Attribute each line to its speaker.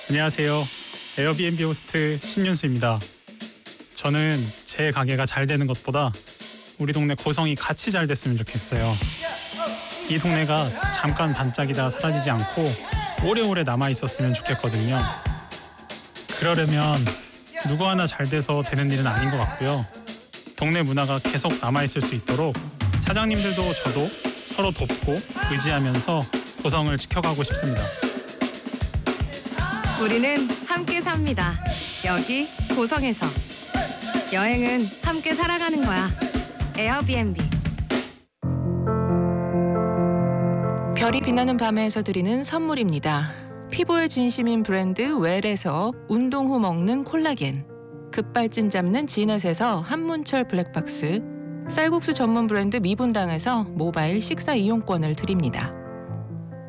Speaker 1: 안녕하세요. 에어비앤비 호스트 신윤수입니다. 저는 제 가게가 잘 되는 것보다 우리 동네 고성이 같이 잘 됐으면 좋겠어요. 이 동네가 잠깐 반짝이다 사라지지 않고 오래오래 남아 있었으면 좋겠거든요. 그러려면 누구 하나 잘 돼서 되는 일은 아닌 것 같고요. 동네 문화가 계속 남아 있을 수 있도록 사장님들도 저도 서로 돕고 의지하면서 고성을 지켜가고 싶습니다.
Speaker 2: 우리는 함께 삽니다. 여기 고성에서. 여행은 함께 살아가는 거야. 에어비앤비.
Speaker 3: 별이 빛나는 밤에서 드리는 선물입니다. 피부의 진심인 브랜드 웰에서 운동 후 먹는 콜라겐, 급발진 잡는 지넷에서 한문철 블랙박스, 쌀국수 전문 브랜드 미분당에서 모바일 식사 이용권을 드립니다.